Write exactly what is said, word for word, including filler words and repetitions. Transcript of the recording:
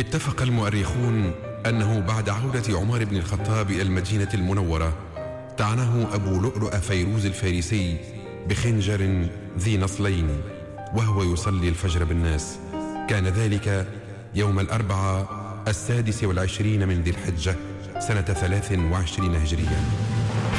اتفق المؤرخون أنه بعد عودة عمر بن الخطاب إلى المدينة المنورة طعنه أبو لؤلؤ فيروز الفارسي بخنجر ذي نصلين وهو يصلي الفجر بالناس. كان ذلك يوم الأربعاء السادس والعشرين من ذي الحجة سنة ثلاث وعشرين هجرية.